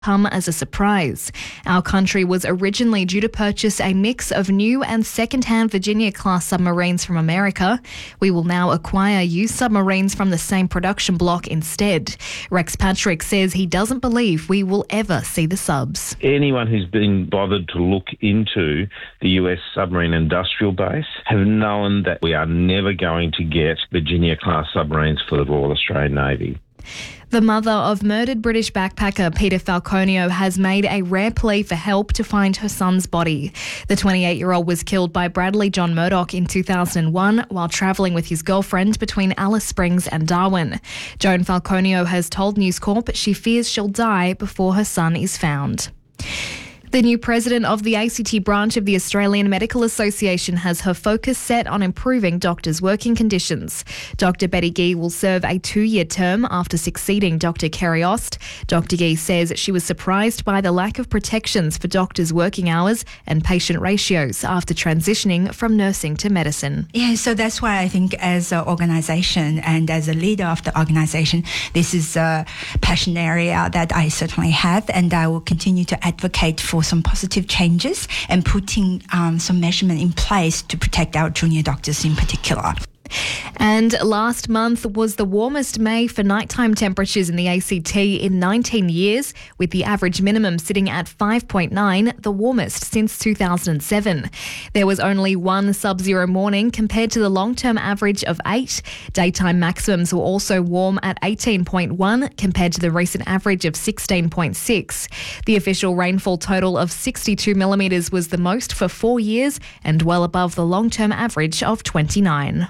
come as a surprise. Our country was originally due to purchase a mix of new and second-hand Virginia-class submarines from America. We will now acquire used submarines from the same production block instead. Rex Patrick says he doesn't believe we will ever see the subs. Anyone who's been bothered to look into the US submarine industrial base have known that we are never going to get Virginia-class submarines for the Royal Australian Navy. The mother of murdered British backpacker Peter Falconio has made a rare plea for help to find her son's body. The 28-year-old was killed by Bradley John Murdoch in 2001 while travelling with his girlfriend between Alice Springs and Darwin. Joan Falconio has told News Corp she fears she'll die before her son is found. The new president of the ACT branch of the Australian Medical Association has her focus set on improving doctors' working conditions. Dr. Betty Gee will serve a 2-year term after succeeding Dr. Kerry Ost. Dr. Gee says she was surprised by the lack of protections for doctors' working hours and patient ratios after transitioning from nursing to medicine. Yeah, so that's why I think as an organisation and as a leader of the organisation, this is a passion area that I certainly have, and I will continue to advocate for some positive changes and putting some measurement in place to protect our junior doctors in particular. And last month was the warmest May for nighttime temperatures in the ACT in 19 years, with the average minimum sitting at 5.9, the warmest since 2007. There was only one sub-zero morning compared to the long-term average of 8. Daytime maximums were also warm at 18.1 compared to the recent average of 16.6. The official rainfall total of 62 millimetres was the most for 4 years and well above the long-term average of 29.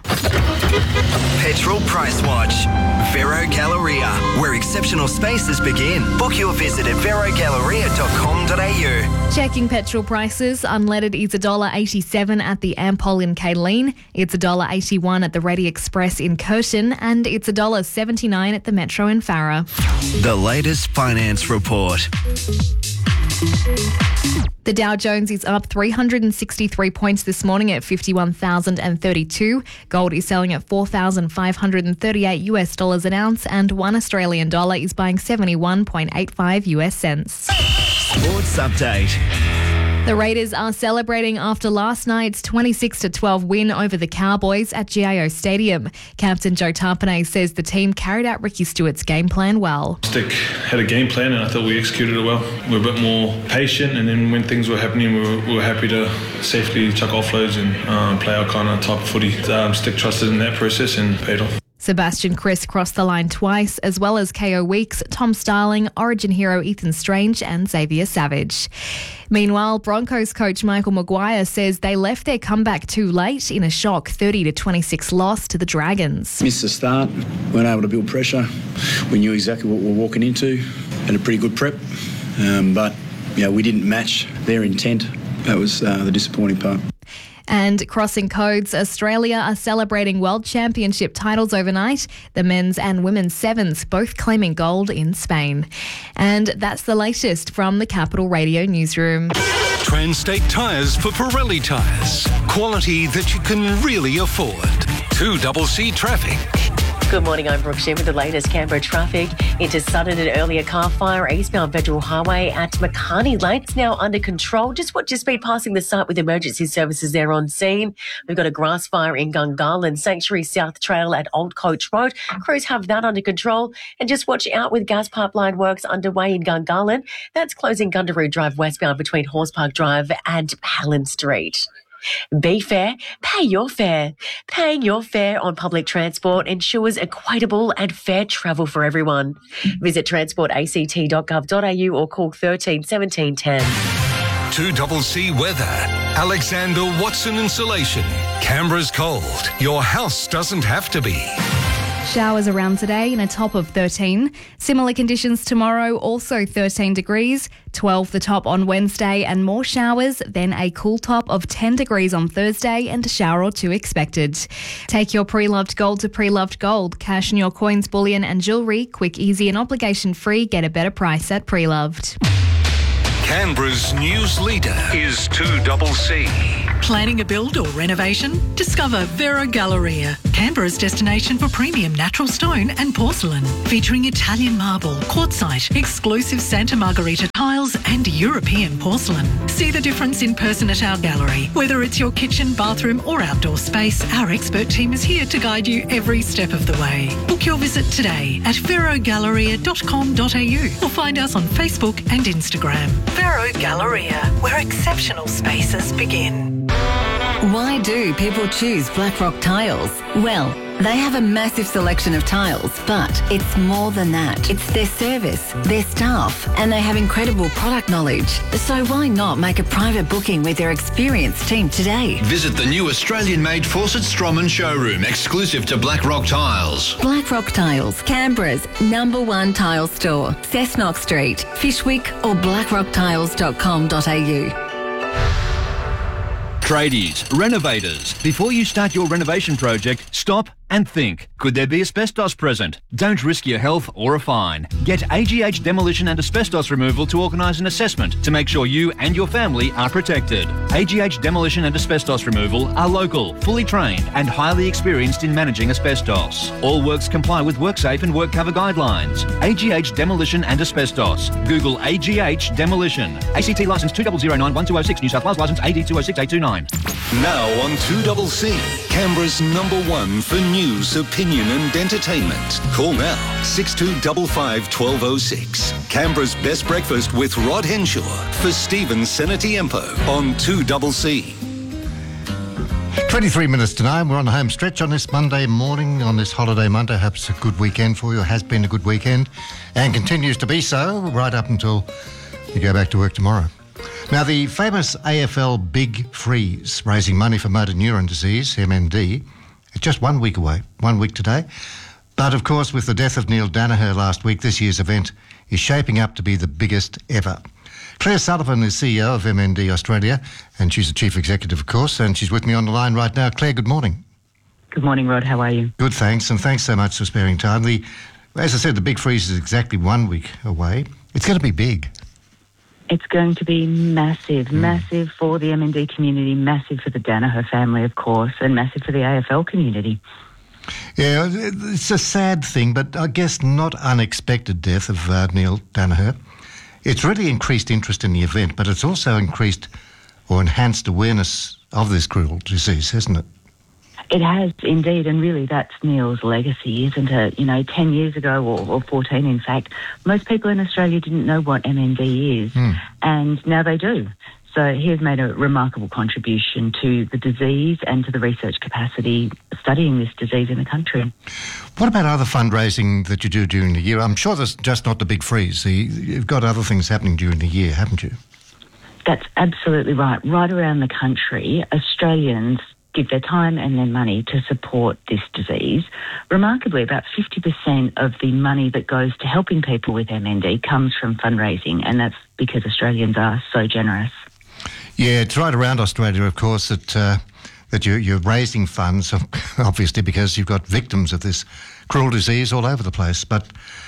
Petrol Price Watch. Vero Galleria, where exceptional spaces begin. Book your visit at verogalleria.com.au. Checking petrol prices. Unleaded is $1.87 at the Ampol in Kaleen. It's $1.81 at the Ready Express in Curtin, and it's $1.79 at the Metro in Farrer. The latest finance report. The Dow Jones is up 363 points this morning at 51,032. Gold is selling at $4,538 an ounce, and $1 Australian dollar is buying 71.85 US cents. Sports update. The Raiders are celebrating after last night's 26-12 win over the Cowboys at GIO Stadium. Captain Joe Tarpanay says the team carried out Ricky Stuart's game plan well. Stick had a game plan and I thought we executed it well. We were a bit more patient, and then when things were happening we were happy to safely chuck offloads and play our kind of type of footy. Stick trusted in that process and paid off. Sebastian Kris crossed the line twice, as well as KO Weeks, Tom Starling, Origin hero Ethan Strange and Xavier Savage. Meanwhile, Broncos coach Michael Maguire says they left their comeback too late in a shock 30-26 loss to the Dragons. Missed the start, weren't able to build pressure. We knew exactly what we were walking into, had a pretty good prep, but we didn't match their intent. That was the disappointing part. And crossing codes, Australia are celebrating World Championship titles overnight. The men's and women's sevens both claiming gold in Spain. And that's the latest from the Capital Radio newsroom. Transtate Tyres for Pirelli tyres. Quality that you can really afford. 2CC Traffic. Good morning, I'm Brooke Shea with the latest Canberra traffic. Into sudden and earlier car fire, eastbound Federal Highway at Makani Lane. It's now under control. Just watch your speed passing the site with emergency services there on scene. We've got a grass fire in Gungahlin, Sanctuary South Trail at Old Coach Road. Crews have that under control. And just watch out with gas pipeline works underway in Gungahlin. That's closing Gundaroo Drive westbound between Horse Park Drive and Hallen Street. Be fair, pay your fare. Paying your fare on public transport ensures equitable and fair travel for everyone. Visit transportact.gov.au or call 13 17 10. 2CC Weather. Alexander Watson Insulation. Canberra's cold. Your house doesn't have to be. Showers around today in a top of 13. Similar conditions tomorrow, also 13 degrees, 12 the top on Wednesday and more showers, then a cool top of 10 degrees on Thursday and a shower or two expected. Take your pre-loved gold to Pre-Loved Gold. Cash in your coins, bullion and jewellery. Quick, easy and obligation-free. Get a better price at Pre-Loved. Canberra's news leader is 2CC. Planning a build or renovation? Discover Vero Galleria. Canberra's destination for premium natural stone and porcelain, featuring Italian marble, quartzite, exclusive Santa Margherita tiles and European porcelain. See the difference in person at our gallery. Whether it's your kitchen, bathroom or outdoor space, our expert team is here to guide you every step of the way. Book your visit today at verogalleria.com.au or find us on Facebook and Instagram. Vero Galleria, where exceptional spaces begin. Why do people choose Blackrock Tiles? Well, they have a massive selection of tiles, but it's more than that. It's their service, their staff, and they have incredible product knowledge. So why not make a private booking with their experienced team today? Visit the new Australian-made Fawcett Stroman showroom, exclusive to Blackrock Tiles. Blackrock Tiles, Canberra's #1 tile store. Cessnock Street, Fishwick or blackrocktiles.com.au. Tradies, renovators, before you start your renovation project, stop and think. Could there be asbestos present? Don't risk your health or a fine. Get AGH Demolition and Asbestos Removal to organise an assessment to make sure you and your family are protected. AGH Demolition and Asbestos Removal are local, fully trained and highly experienced in managing asbestos. All works comply with WorkSafe and WorkCover guidelines. AGH Demolition and Asbestos. Google AGH Demolition. ACT licence 2009-1206, New South Wales licence AD 206829. Now on 2CC, Canberra's #1 for news, opinion and entertainment. Call now, 6255 1206. Canberra's best breakfast with Rod Henshaw for Stephen Senatiempo on 2CC. 23 minutes to 9. We're on the home stretch on this Monday morning, on this holiday Monday. Hope it's a good weekend for you. It has been a good weekend and continues to be so right up until you go back to work tomorrow. Now, the famous AFL Big Freeze, raising money for motor neuron disease, MND, it's just 1 week away, 1 week today. But, of course, with the death of Neil Danaher last week, this year's event is shaping up to be the biggest ever. Claire Sullivan is CEO of MND Australia, and she's the Chief Executive, of course, and she's with me on the line right now. Claire, good morning. Good morning, Rod. How are you? Good, thanks, and thanks so much for sparing time. As I said, the Big Freeze is exactly 1 week away. It's going to be big. It's going to be massive, massive for the MND community, massive for the Danaher family, of course, and massive for the AFL community. Yeah, it's a sad thing, but I guess not unexpected death of Neil Danaher. It's really increased interest in the event, but it's also increased or enhanced awareness of this cruel disease, hasn't it? It has indeed, and really that's Neil's legacy, isn't it? 10 years ago, or 14 in fact, most people in Australia didn't know what MND is, and now they do. So he has made a remarkable contribution to the disease and to the research capacity studying this disease in the country. What about other fundraising that you do during the year? I'm sure there's just not the Big Freeze. You've got other things happening during the year, haven't you? That's absolutely right. Right around the country, Australians give their time and their money to support this disease. Remarkably, about 50% of the money that goes to helping people with MND comes from fundraising, and that's because Australians are so generous. Yeah, it's right around Australia, of course, that you're raising funds, obviously, because you've got victims of this cruel disease all over the place. But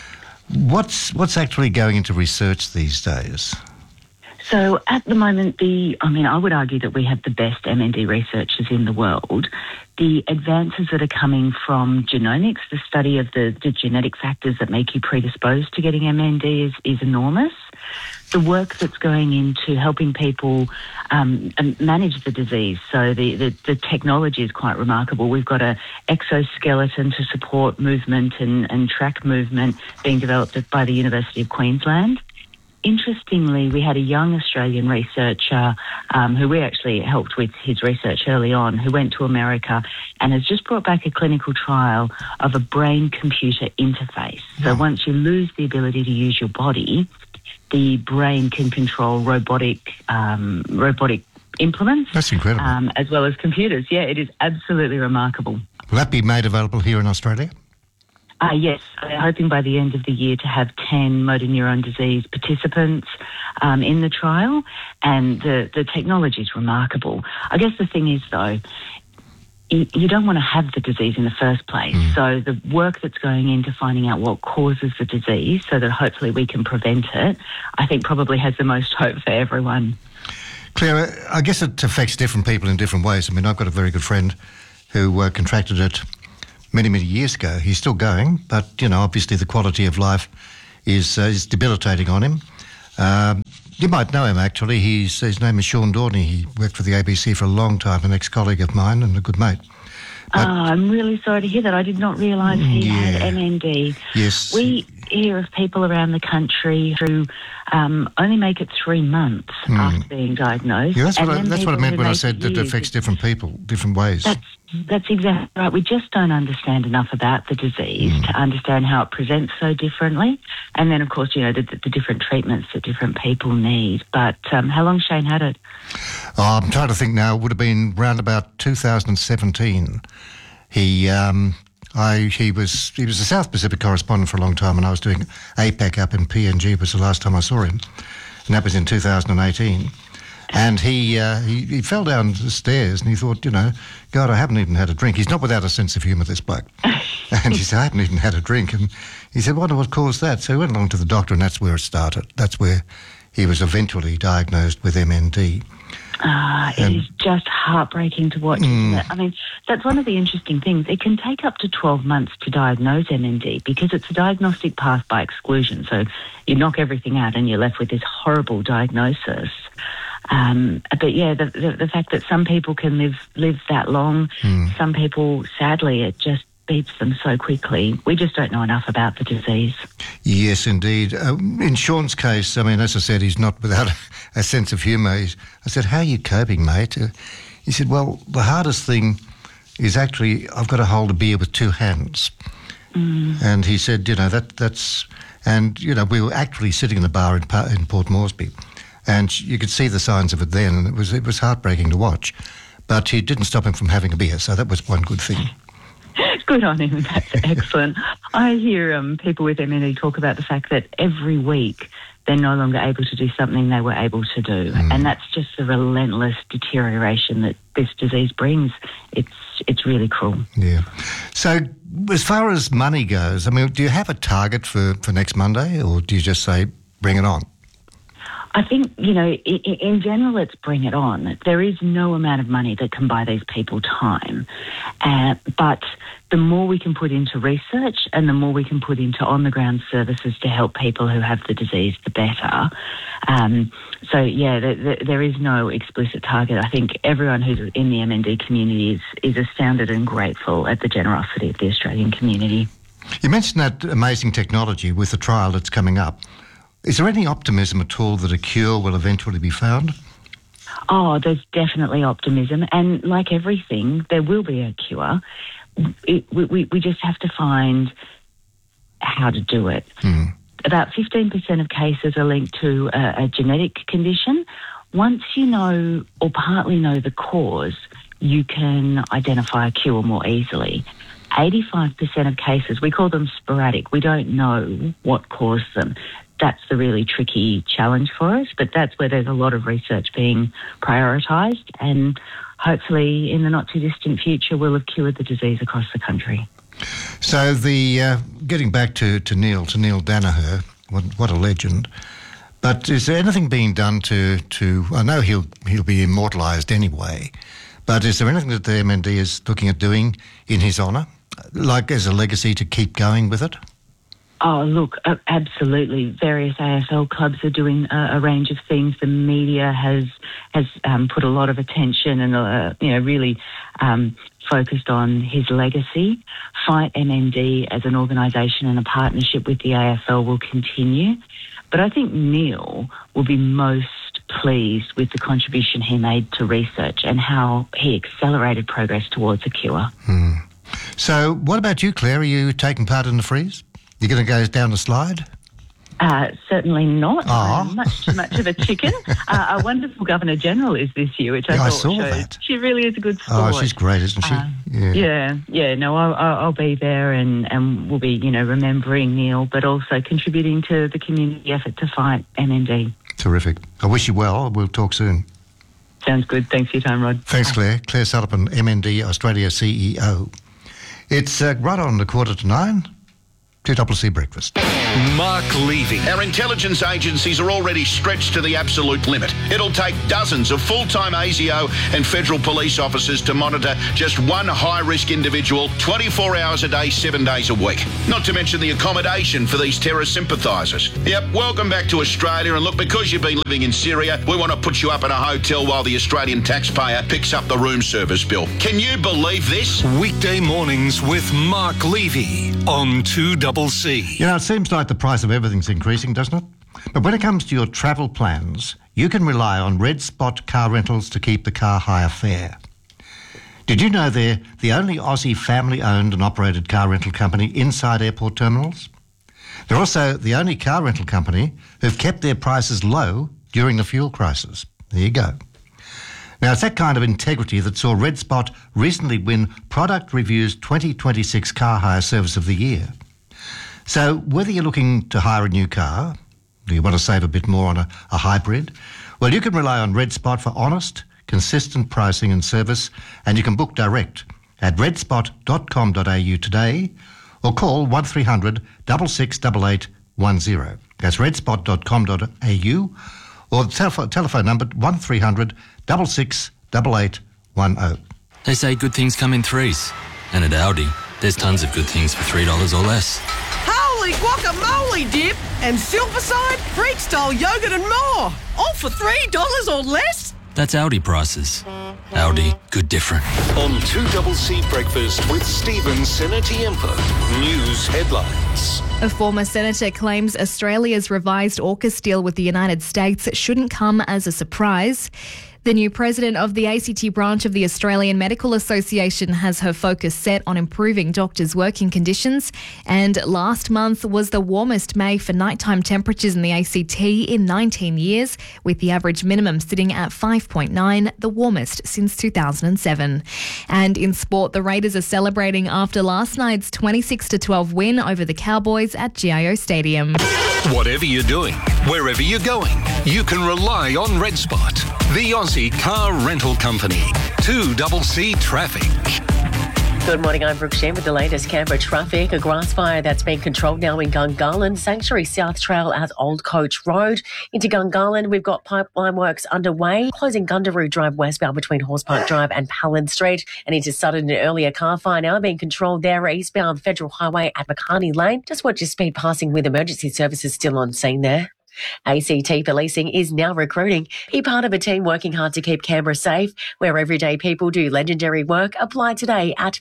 what's actually going into research these days? So at the moment, I would argue that we have the best MND researchers in the world. The advances that are coming from genomics, the study of the genetic factors that make you predisposed to getting MND is enormous. The work that's going into helping people manage the disease, so the technology is quite remarkable. We've got an exoskeleton to support movement and track movement being developed by the University of Queensland. Interestingly, we had a young Australian researcher who we actually helped with his research early on, who went to America and has just brought back a clinical trial of a brain-computer interface. So once you lose the ability to use your body, the brain can control robotic implements. That's incredible. As well as computers. Yeah, it is absolutely remarkable. Will that be made available here in Australia? Yes, we're hoping by the end of the year to have 10 motor neuron disease participants in the trial, and the technology is remarkable. I guess the thing is, though, you don't want to have the disease in the first place. So the work that's going into finding out what causes the disease so that hopefully we can prevent it, I think probably has the most hope for everyone. Claire, I guess it affects different people in different ways. I mean, I've got a very good friend who contracted it many, many years ago. He's still going, but, obviously the quality of life is debilitating on him. You might know him, actually. His name is Sean Dorney. He worked for the ABC for a long time, an ex-colleague of mine and a good mate. I'm really sorry to hear that. I did not realise he had MND. Yes. We hear of people around the country who only make it 3 months after being diagnosed. Yeah, that's what I meant when I said that it affects different people, different ways. That's exactly right. We just don't understand enough about the disease to understand how it presents so differently. And then, of course, the different treatments that different people need. But how long Shane had it? I'm trying to think now. It would have been around about 2017. He was a South Pacific correspondent for a long time, and I was doing APAC up in PNG. Was the last time I saw him, and that was in 2018. And he fell down the stairs, and he thought, God, I haven't even had a drink. He's not without a sense of humour, this bloke. And he said, I haven't even had a drink. And he said, wonder what caused that. So he went along to the doctor, and that's where it started. That's where he was eventually diagnosed with MND. It is just heartbreaking to watch, isn't it? I mean, that's one of the interesting things. It can take up to 12 months to diagnose MND because it's a diagnostic path by exclusion. So you knock everything out and you're left with this horrible diagnosis. But yeah, the fact that some people can live that long, some people, sadly, it just beats them so quickly. We just don't know enough about the disease. Yes, indeed. In Sean's case, I mean, as I said, he's not without a sense of humour. I said, how are you coping, mate? He said, well, the hardest thing is actually I've got to hold a beer with 2 hands. And he said, that's... And, we were actually sitting in the bar in Port Moresby, and you could see the signs of it then, and it was heartbreaking to watch. But he didn't stop him from having a beer, so that was one good thing. Good on him. That's excellent. I hear people with MND talk about the fact that every week they're no longer able to do something they were able to do. And that's just the relentless deterioration that this disease brings. It's really cruel. Yeah. So as far as money goes, I mean, do you have a target for next Monday, or do you just say, bring it on? I think, in general, it's bring it on. There is no amount of money that can buy these people time. But the more we can put into research and the more we can put into on-the-ground services to help people who have the disease, the better. There is no explicit target. I think everyone who's in the MND community is astounded and grateful at the generosity of the Australian community. You mentioned that amazing technology with the trial that's coming up. Is there any optimism at all that a cure will eventually be found? Oh, there's definitely optimism. And like everything, there will be a cure. We just have to find how to do it. About 15% of cases are linked to a genetic condition. Once you know or partly know the cause, you can identify a cure more easily. 85% of cases, we call them sporadic. We don't know what caused them. That's the really tricky challenge for us, but that's where there's a lot of research being prioritised, and hopefully in the not-too-distant future we'll have cured the disease across the country. So getting back to Neil Danaher, what a legend, but is there anything being done to I know he'll be immortalised anyway, but is there anything that the MND is looking at doing in his honour, like as a legacy to keep going with it? Oh, look, absolutely. Various AFL clubs are doing a range of things. The media has put a lot of attention and, really focused on his legacy. Fight MND as an organisation and a partnership with the AFL will continue. But I think Neil will be most pleased with the contribution he made to research and how he accelerated progress towards a cure. So what about you, Claire? Are you taking part in the freeze? You're going to go down the slide? Certainly not. I'm much too much of a chicken. Our wonderful Governor-General is this year, which I thought saw showed. That. She really is a good sport. Oh, she's great, isn't she? No, I'll be there and we'll be, remembering Neil, but also contributing to the community effort to fight MND. Terrific. I wish you well. We'll talk soon. Sounds good. Thanks for your time, Rod. Thanks, Claire. Claire Sullivan, MND Australia CEO. It's right on the 8:45. 2CC Breakfast. Mark Levy. Our intelligence agencies are already stretched to the absolute limit. It'll take dozens of full-time ASIO and federal police officers to monitor just one high-risk individual 24 hours a day, 7 days a week. Not to mention the accommodation for these terror sympathisers. Yep, welcome back to Australia, and look, because you've been living in Syria, we want to put you up in a hotel while the Australian taxpayer picks up the room service bill. Can you believe this? Weekday mornings with Mark Levy on 2CC. You know, it seems like the price of everything's increasing, doesn't it? But when it comes to your travel plans, you can rely on Red Spot Car Rentals to keep the car hire fair. Did you know they're the only Aussie family-owned and operated car rental company inside airport terminals? They're also the only car rental company who've kept their prices low during the fuel crisis. There you go. Now, it's that kind of integrity that saw Red Spot recently win Product Review's 2026 Car Hire Service of the Year. So whether you're looking to hire a new car, do you want to save a bit more on a hybrid? Well, you can rely on Red Spot for honest, consistent pricing and service, and you can book direct at redspot.com.au today or call 1300 668810. That's redspot.com.au or the telephone number 1300 668810. They say good things come in threes. And at Audi, there's tons of good things for $3 or less. Holy guacamole dip and Silverside, freak-style yogurt and more. All for $3 or less? That's Audi prices. Audi, good different. On 2CC Breakfast with Stephen Senatiempo. News headlines. A former senator claims Australia's revised AUKUS deal with the United States shouldn't come as a surprise. The new president of the ACT branch of the Australian Medical Association has her focus set on improving doctors' working conditions. And last month was the warmest May for nighttime temperatures in the ACT in 19 years, with the average minimum sitting at 5.9, the warmest since 2007. And in sport, the Raiders are celebrating after last night's 26-12 win over the Cowboys at GIO Stadium. Whatever you're doing, wherever you're going, you can rely on Red Spot, the Aussie car rental company. 2CC Traffic. Good morning, I'm Brooke Shen with the latest Canberra traffic. A grass fire that's being controlled now in Gungahlin, Sanctuary South Trail at Old Coach Road. Into Gungahlin, we've got pipeline works underway, closing Gundaroo Drive westbound between Horse Park Drive and Palin Street. And into Sutton, an earlier car fire now being controlled there eastbound Federal Highway at McCartney Lane. Just watch your speed passing with emergency services still on scene there. ACT Policing is now recruiting. Be part of a team working hard to keep Canberra safe, where everyday people do legendary work. Apply today at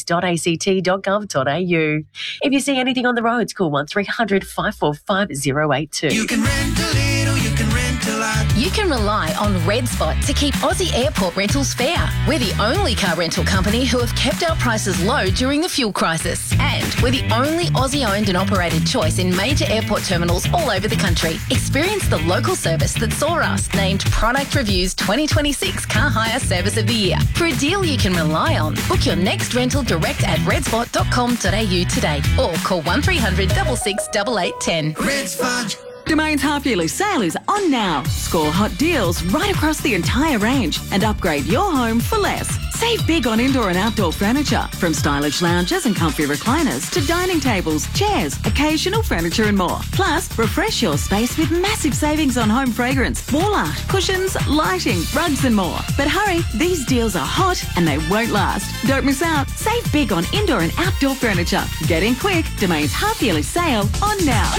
police.act.gov.au. If you see anything on the roads, call 1300 545 082. You can rent a little, you can rent a lot. You can rely on Red Spot to keep Aussie airport rentals fair. We're the only car rental company who have kept our prices low during the fuel crisis. And we're the only Aussie-owned and operated choice in major airport terminals all over the country. Experience the local service that saw us named Product Review's 2026 Car Hire Service of the Year. For a deal you can rely on, book your next rental direct at redspot.com.au today or call 1300 668810. Red Spot. Domain's half-yearly sale is on now. Score hot deals right across the entire range and upgrade your home for less. Save big on indoor and outdoor furniture, from stylish lounges and comfy recliners to dining tables, chairs, occasional furniture and more. Plus, refresh your space with massive savings on home fragrance, wall art, cushions, lighting, rugs and more. But hurry, these deals are hot and they won't last. Don't miss out. Save big on indoor and outdoor furniture. Get in quick. Domain's half-yearly sale on now.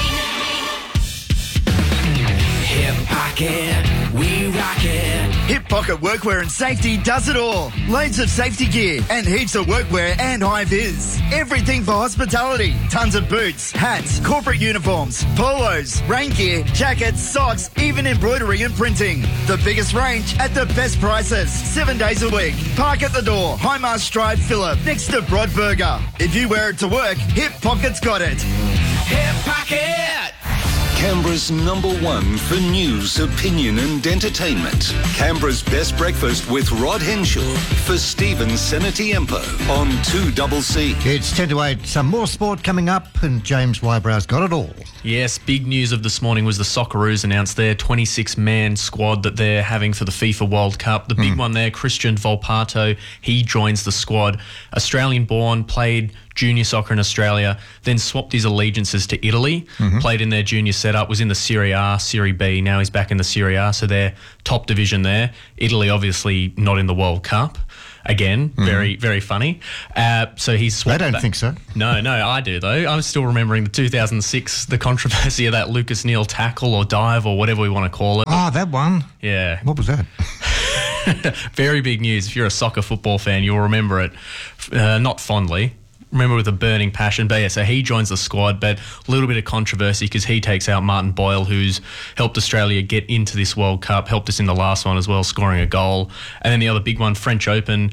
Hip Pocket, we rock it. Hip Pocket Workwear and Safety does it all. Loads of safety gear and heaps of workwear and high vis. Everything for hospitality. Tons of boots, hats, corporate uniforms, polos, rain gear, jackets, socks, even embroidery and printing. The biggest range at the best prices. 7 days a week. Park at the door. Highmast Drive, Phillip, next to Broadburger. If you wear it to work, Hip Pocket's got it. Hip Pocket. Canberra's #1 for news, opinion and entertainment. Canberra's Best Breakfast with Rod Henshaw for Stephen Senatiempo on 2CC. It's 10 to 8. Some more sport coming up and James Wybrow's got it all. Yes, big news of this morning was the Socceroos announced their 26-man squad that they're having for the FIFA World Cup. The big one there, Christian Volpato, he joins the squad. Australian-born, played junior soccer in Australia, then swapped his allegiances to Italy, played in their junior setup, was in the Serie A, Serie B, now he's back in the Serie A, so they're top division there. Italy obviously not in the World Cup. Again, very, very funny. So he's swapped I don't back. think so. No, I do though. I'm still remembering the 2006, the controversy of that Lucas Neal tackle or dive or whatever we want to call it. Oh, that one. Yeah. What was that? Very big news. If you're a soccer football fan, you'll remember it not fondly. Remember with a burning passion. But yeah, so he joins the squad, but a little bit of controversy because he takes out Martin Boyle, who's helped Australia get into this World Cup, helped us in the last one as well, scoring a goal. And then the other big one, French Open,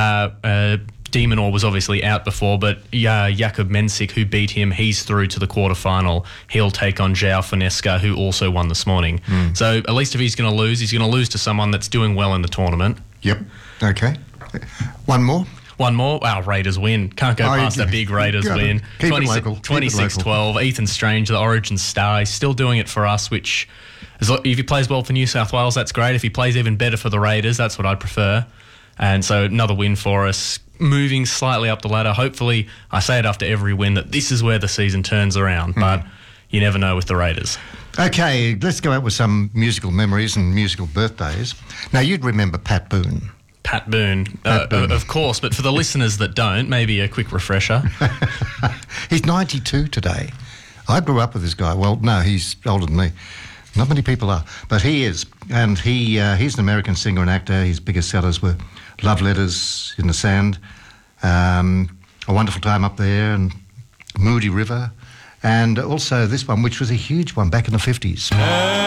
De Minaur was obviously out before, but Jakub Mensik, who beat him, he's through to the quarterfinal. He'll take on João Fonesca, who also won this morning. So at least if he's going to lose, he's going to lose to someone that's doing well in the tournament. Yep. Okay. One more? One more. Wow, Raiders win. Can't go past a big Raiders win. Keep it local. 26-12. Ethan Strange, the Origin star, he's still doing it for us, which, if he plays well for New South Wales, that's great. If he plays even better for the Raiders, that's what I'd prefer. And so another win for us, moving slightly up the ladder. Hopefully, I say it after every win, that this is where the season turns around, but you never know with the Raiders. Okay, let's go out with some musical memories and musical birthdays. Now, you'd remember Pat Boone. Pat Boone. Of course, but for the listeners that don't, maybe a quick refresher. He's 92 today. I grew up with this guy. Well, no, he's older than me. Not many people are, but he is. And he's an American singer and actor. His biggest sellers were Love Letters, In the Sand, A Wonderful Time Up There, and Moody River, and also this one, which was a huge one back in the 50s.